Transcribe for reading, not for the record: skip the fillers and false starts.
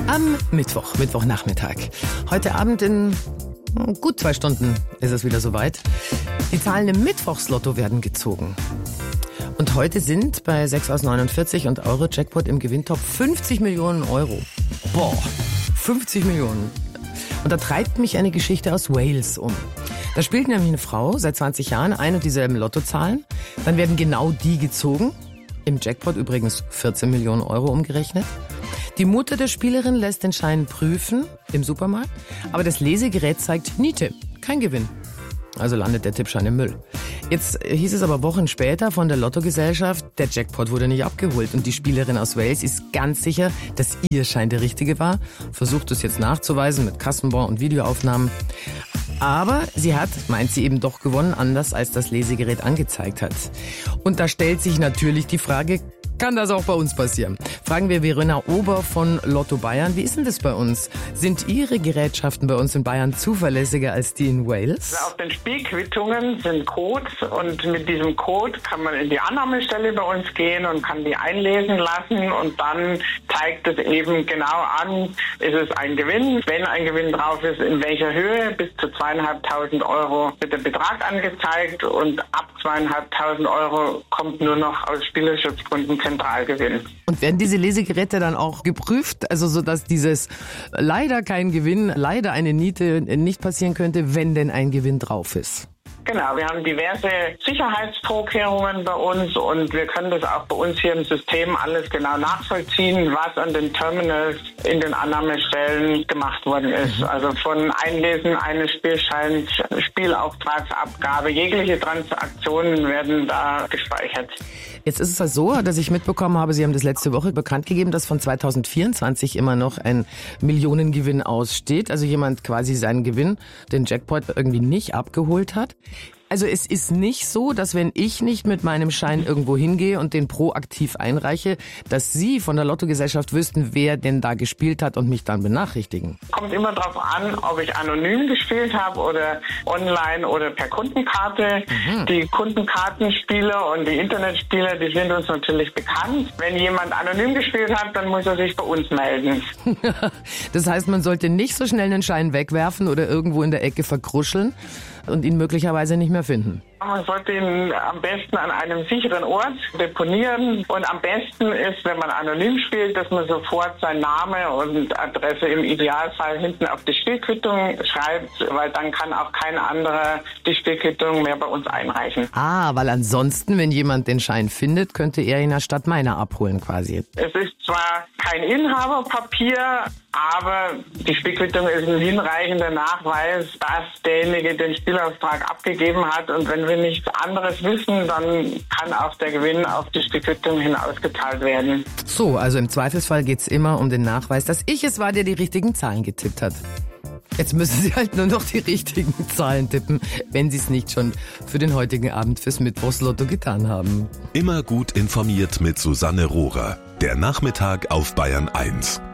Am Mittwochnachmittag. Heute Abend in gut 2 Stunden ist es wieder soweit. Die Zahlen im Mittwochslotto werden gezogen. Und heute sind bei 6 aus 49 und Euro-Jackpot im Gewinntopf 50 Millionen Euro. Boah, 50 Millionen. Und da treibt mich eine Geschichte aus Wales um. Da spielt nämlich eine Frau seit 20 Jahren ein und dieselben Lottozahlen. Dann werden genau die gezogen. Im Jackpot übrigens 14 Millionen Euro umgerechnet. Die Mutter der Spielerin lässt den Schein prüfen im Supermarkt, aber das Lesegerät zeigt Niete, kein Gewinn. Also landet der Tippschein im Müll. Jetzt hieß es aber Wochen später von der Lottogesellschaft, der Jackpot wurde nicht abgeholt und die Spielerin aus Wales ist ganz sicher, dass ihr Schein der richtige war, versucht es jetzt nachzuweisen mit Kassenbon und Videoaufnahmen. Aber sie hat, meint sie, eben doch gewonnen, anders als das Lesegerät angezeigt hat. Und da stellt sich natürlich die Frage, kann das auch bei uns passieren? Fragen wir Verena Ober von Lotto Bayern. Wie ist denn das bei uns? Sind Ihre Gerätschaften bei uns in Bayern zuverlässiger als die in Wales? Auf den Spielquittungen sind Codes und mit diesem Code kann man in die Annahmestelle bei uns gehen und kann die einlesen lassen und dann zeigt es eben genau an, ist es ein Gewinn, wenn ein Gewinn drauf ist, in welcher Höhe, bis zu 2.500 Euro wird der Betrag angezeigt und ab 2.500 Euro kommt nur noch aus Spielerschutzgründen Zentralgewinn. Und werden diese Lesegeräte dann auch geprüft, also so dass dieses leider kein Gewinn, leider eine Niete nicht passieren könnte, wenn denn ein Gewinn drauf ist? Genau, wir haben diverse Sicherheitsvorkehrungen bei uns und wir können das auch bei uns hier im System alles genau nachvollziehen, was an den Terminals in den Annahmestellen gemacht worden ist. Also von Einlesen eines Spielscheins, Spielauftragsabgabe, jegliche Transaktionen werden da gespeichert. Jetzt ist es halt so, dass ich mitbekommen habe, Sie haben das letzte Woche bekannt gegeben, dass von 2024 immer noch ein Millionengewinn aussteht. Also jemand quasi seinen Gewinn, den Jackpot, irgendwie nicht abgeholt hat. Also es ist nicht so, dass wenn ich nicht mit meinem Schein irgendwo hingehe und den proaktiv einreiche, dass Sie von der Lottogesellschaft wüssten, wer denn da gespielt hat und mich dann benachrichtigen. Kommt immer darauf an, ob ich anonym gespielt habe oder online oder per Kundenkarte. Die Kundenkartenspieler und die Internetspieler, die sind uns natürlich bekannt. Wenn jemand anonym gespielt hat, dann muss er sich bei uns melden. Das heißt, man sollte nicht so schnell einen Schein wegwerfen oder irgendwo in der Ecke verkruscheln und ihn möglicherweise nicht mehr finden. Man sollte ihn am besten an einem sicheren Ort deponieren und am besten ist, wenn man anonym spielt, dass man sofort seinen Name und Adresse im Idealfall hinten auf die Spielquittung schreibt, weil dann kann auch kein anderer die Spielquittung mehr bei uns einreichen. Ah, weil ansonsten, wenn jemand den Schein findet, könnte er ihn anstatt meiner abholen quasi. Es ist zwar kein Inhaberpapier, aber die Spielquittung ist ein hinreichender Nachweis, dass derjenige den Spielauftrag abgegeben hat und wenn wir nichts anderes wissen, dann kann auch der Gewinn auf die Spielquittung hin ausgezahlt werden. So, also im Zweifelsfall geht's immer um den Nachweis, dass ich es war, der die richtigen Zahlen getippt hat. Jetzt müssen Sie halt nur noch die richtigen Zahlen tippen, wenn Sie es nicht schon für den heutigen Abend fürs Mittwochslotto getan haben. Immer gut informiert mit Susanne Rohrer. Der Nachmittag auf Bayern 1.